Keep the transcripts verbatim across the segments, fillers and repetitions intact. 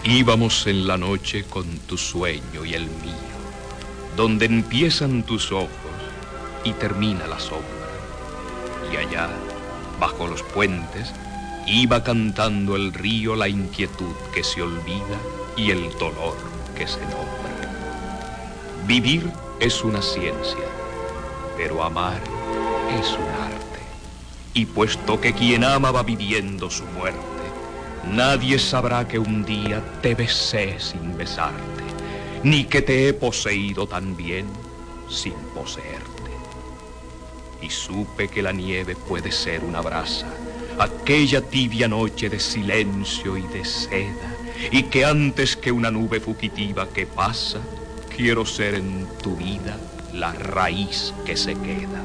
Íbamos en la noche con tu sueño y el mío, donde empiezan tus ojos y termina la sombra. Y allá, bajo los puentes, iba cantando el río la inquietud que se olvida y el dolor que se nombra. Vivir es una ciencia, pero amar es un arte. Y puesto que quien ama va viviendo su muerte, nadie sabrá que un día te besé sin besarte, ni que te he poseído también sin poseerte. Y supe que la nieve puede ser una brasa, aquella tibia noche de silencio y de seda, y que antes que una nube fugitiva que pasa, quiero ser en tu vida la raíz que se queda.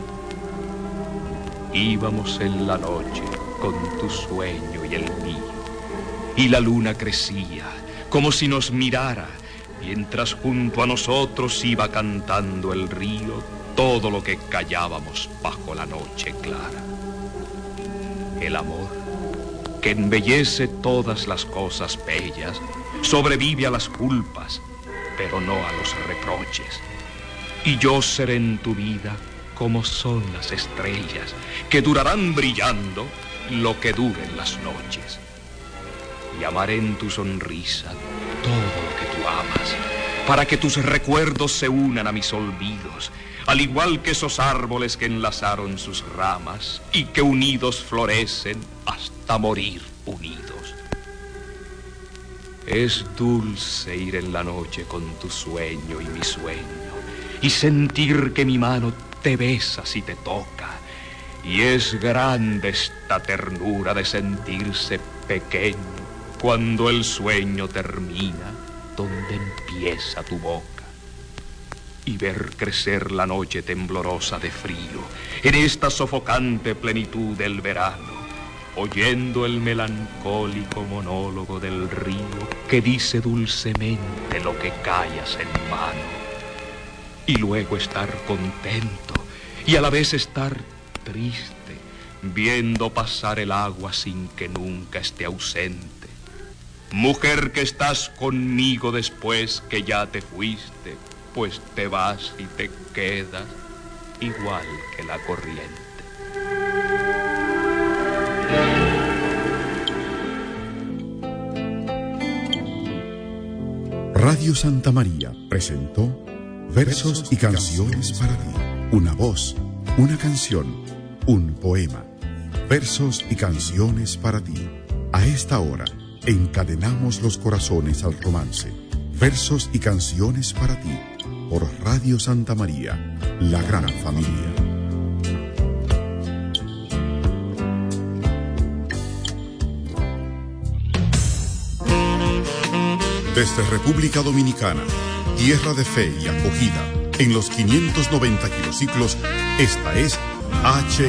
Íbamos en la noche con tu sueño y el mío, y la luna crecía como si nos mirara, mientras junto a nosotros iba cantando el río todo lo que callábamos bajo la noche clara. El amor, que embellece todas las cosas bellas, sobrevive a las culpas, pero no a los reproches. Y yo seré en tu vida como son las estrellas, que durarán brillando lo que duren las noches. Y amaré en tu sonrisa todo lo que tú amas, para que tus recuerdos se unan a mis olvidos, al igual que esos árboles que enlazaron sus ramas y que unidos florecen hasta morir unidos. Es dulce ir en la noche con tu sueño y mi sueño, y sentir que mi mano te besa si te toca, y es grande esta ternura de sentirse pequeño cuando el sueño termina donde empieza tu boca, y ver crecer la noche temblorosa de frío en esta sofocante plenitud del verano, oyendo el melancólico monólogo del río que dice dulcemente lo que callas en vano, y luego estar contento y a la vez estar triste, viendo pasar el agua sin que nunca esté ausente. Mujer que estás conmigo después que ya te fuiste, pues te vas y te quedas igual que la corriente. Radio Santa María presentó Versos y canciones para ti. Una voz, una canción, un poema. Versos y canciones para ti. A esta hora, encadenamos los corazones al romance. Versos y canciones para ti. Por Radio Santa María, la gran familia. Desde República Dominicana, tierra de fe y acogida, en los quinientos noventa kilociclos, esta es H